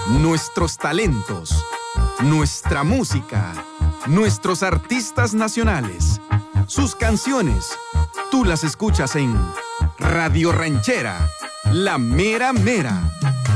nuestros talentos, nuestra música, nuestros artistas nacionales, sus canciones. Tú las escuchas en Radio Ranchera, la mera mera.